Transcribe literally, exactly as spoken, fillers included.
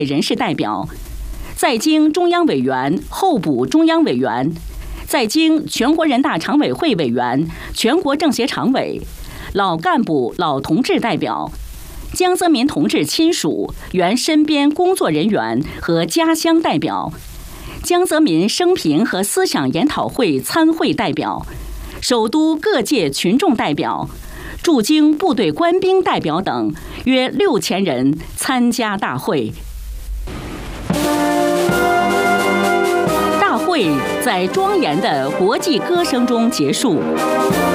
人事代表，在京中央委员、候补中央委员，在京全国人大常委会委员、全国政协常委，老干部、老同志代表，江泽民同志亲属、原身边工作人员和家乡代表，江泽民生平和思想研讨会参会代表，首都各界群众代表，驻京部队官兵代表等约六千人参加大会。大会在庄严的国际歌声中结束。